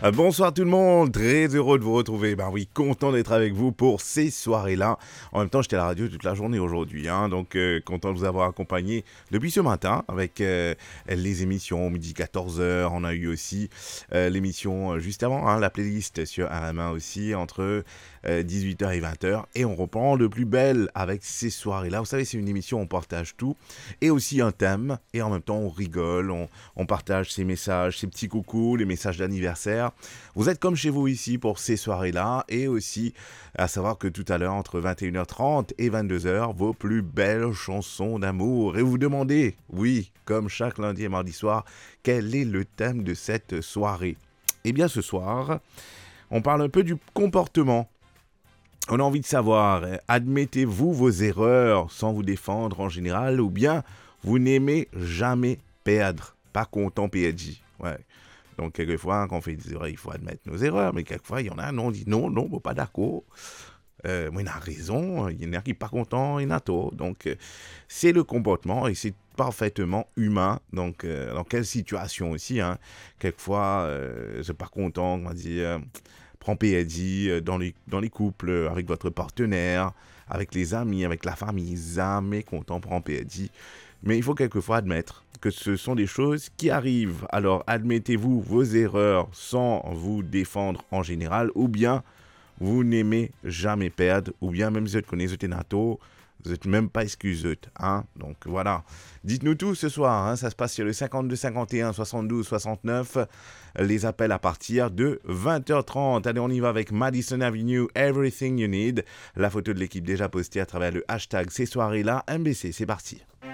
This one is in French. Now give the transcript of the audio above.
Bonsoir tout le monde, très heureux de vous retrouver. Ben oui, content d'être avec vous pour ces soirées-là. En même temps, j'étais à la radio toute la journée aujourd'hui, donc content de vous avoir accompagné depuis ce matin avec les émissions midi 14h. On a eu aussi l'émission juste avant, la playlist sur RMA aussi entre 18h et 20h. Et on reprend de plus belle avec ces soirées-là. Vous savez, c'est une émission où on partage tout et aussi un thème. Et en même temps, on rigole, on partage ces messages, ces petits coucous, les messages d'anniversaire. Vous êtes comme chez vous ici pour ces soirées-là et aussi à savoir que tout à l'heure entre 21h30 et 22h, vos plus belles chansons d'amour. Et vous vous demandez, oui, comme chaque lundi et mardi soir, quel est le thème de cette soirée ? Eh bien ce soir, on parle un peu du comportement. On a envie de savoir, admettez-vous vos erreurs sans vous défendre en général ou bien vous n'aimez jamais perdre, pas content PNJ. Ouais. Donc, quelquefois, quand on fait des erreurs, il faut admettre nos erreurs. Mais quelquefois, il y en a, non, on dit non, pas d'accord. Moi, il a raison. Il y en a qui ne sont pas contents, il y en a tort. Donc, c'est le comportement et c'est parfaitement humain. Donc, dans quelle situation aussi, quelquefois, je ne suis pas content, on va dire, prends PNJ dans les couples, avec votre partenaire, avec les amis, avec la famille, jamais content, prends PNJ. Mais il faut quelquefois admettre que ce sont des choses qui arrivent. Alors, admettez-vous vos erreurs sans vous défendre en général, ou bien vous n'aimez jamais perdre, ou bien même si vous connaissez Nato, vous n'êtes même pas excuseux. Donc voilà. Dites-nous tout ce soir. Ça se passe sur le 52 51 72 69. Les appels à partir de 20h30. Allez, on y va avec Madison Avenue, Everything You Need. La photo de l'équipe déjà postée à travers le hashtag ces soirées-là. MBC, c'est parti.